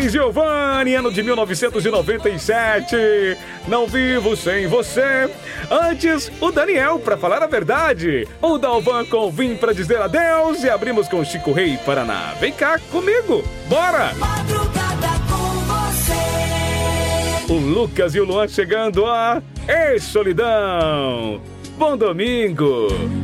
Luiz Giovanni, ano de 1997. Não vivo sem você. Antes, o Daniel, pra falar a verdade. O Dalvan com Vim pra dizer adeus. E abrimos com Chico Rei, Paraná. Vem cá comigo, bora! Madrugada com você. O Lucas e o Luan chegando a Solidão. Bom domingo.